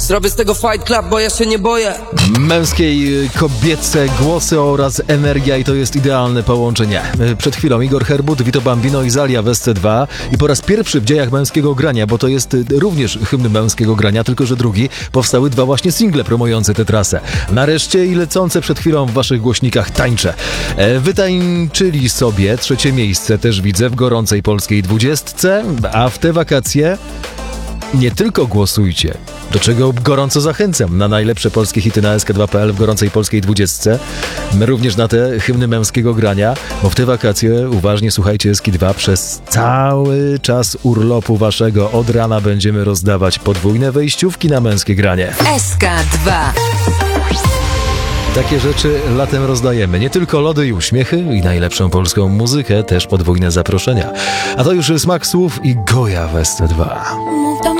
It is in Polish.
Zrobię z tego fight club, bo ja się nie boję. Męskiej, kobiece głosy oraz energia i to jest idealne połączenie. Przed chwilą Igor Herbut, Vito Bambino i Zalia w SC2 i po raz pierwszy w dziejach męskiego grania, bo to jest również hymn męskiego grania, tylko że drugi, powstały dwa właśnie single promujące tę trasę. Nareszcie i lecące przed chwilą w waszych głośnikach tańcze. Wytańczyli sobie trzecie miejsce, też widzę, w gorącej polskiej 20, a w te wakacje nie tylko głosujcie, do czego gorąco zachęcam, na najlepsze polskie hity na sk2.pl w gorącej polskiej 20. My również na te hymny męskiego grania, bo w te wakacje uważnie słuchajcie SK2 przez cały czas urlopu waszego. Od rana będziemy rozdawać podwójne wejściówki na męskie granie. SK2. Takie rzeczy latem rozdajemy. Nie tylko lody i uśmiechy i najlepszą polską muzykę, też podwójne zaproszenia. A to już smak słów i Goja w SC2. Mów do